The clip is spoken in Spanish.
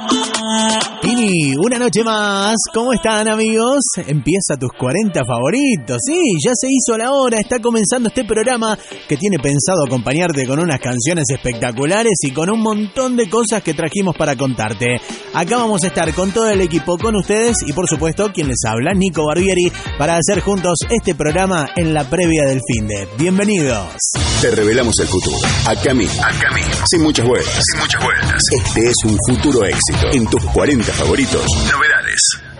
Y una noche más, ¿cómo están, amigos? Empieza tus 40 favoritos. Sí, ya se hizo la hora, está comenzando este programa que tiene pensado acompañarte con unas canciones espectaculares y con un montón de cosas que trajimos para contarte. Acá vamos a estar con todo el equipo, con ustedes y por supuesto quien les habla, Nico Barbieri, para hacer juntos este programa en la previa del finde. Bienvenidos. Te revelamos el futuro. Acá mismo. Sin muchas vueltas. Este es un futuro éxito. En tus 40 favoritos. Novedades.